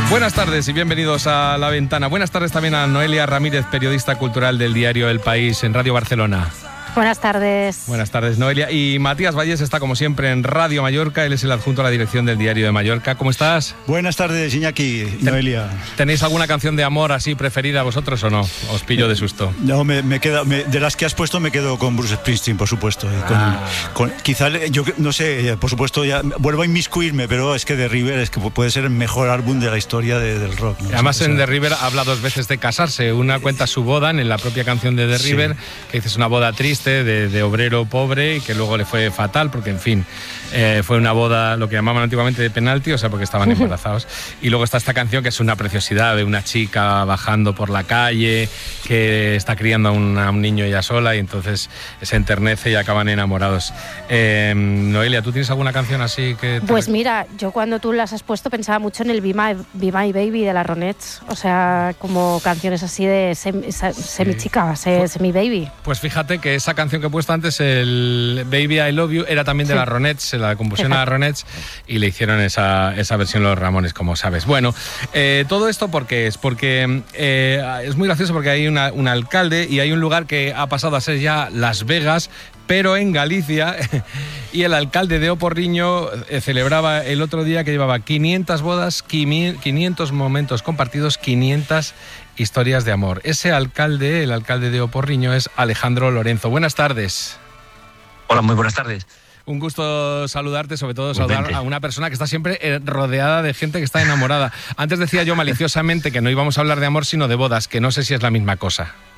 Buenas tardes y bienvenidos a La Ventana. Buenas tardes también a Noelia Ramírez, periodista cultural del diario El País en Radio Barcelona. Buenas tardes. Buenas tardes, Noelia. Y Matías Valles está, como siempre, en Radio Mallorca. Él es el adjunto a la dirección del Diario de Mallorca. ¿Cómo estás? Buenas tardes, Iñaki y Noelia. ¿Tenéis alguna canción de amor así preferida vosotros o no? Os pillo de susto. No, de las que has puesto me quedo con Bruce Springsteen, por supuesto. Quizá, yo no sé, por supuesto, ya vuelvo a inmiscuirme, pero es que The River es que puede ser el mejor álbum de la historia del rock, ¿no? Además, en The River habla dos veces de casarse. Una cuenta su boda en la propia canción de The River, que dice es una boda triste, de obrero pobre, y que luego le fue fatal porque, en fin, fue una boda, lo que llamaban antiguamente de penalti, o sea, porque estaban embarazados. Y luego está esta canción que es una preciosidad de una chica bajando por la calle que está criando a un niño ella sola, y entonces se enternece y acaban enamorados. Noelia, ¿tú tienes alguna canción así que...? Pues mira, yo cuando tú las has puesto pensaba mucho en el Be My Baby de las Ronettes, o sea, como canciones así de semi-chica, semi-baby. Pues fíjate que esa canción que he puesto antes, el Baby I Love You, era también de las Ronettes, se la compusieron a las Ronettes y le hicieron esa versión los Ramones, como sabes. Bueno, todo esto porque es muy gracioso, porque hay un alcalde y hay un lugar que ha pasado a ser ya Las Vegas, pero en Galicia, y el alcalde de Oporriño celebraba el otro día que llevaba 500 bodas, 500 momentos compartidos, 500 historias de amor. Ese alcalde, el alcalde de Oporriño, es Alejandro Lorenzo. Buenas tardes. Hola, muy buenas tardes. Un gusto saludarte, sobre todo saludar a una persona que está siempre rodeada de gente que está enamorada. Antes decía yo maliciosamente que no íbamos a hablar de amor, sino de bodas, que no sé si es la misma cosa.